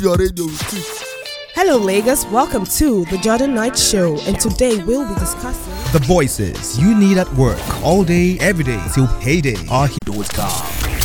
your radio with it. Hello Lagos, welcome to the Jordan Knight Show, and today we'll be discussing the voices you need at work all day, every day till payday are here.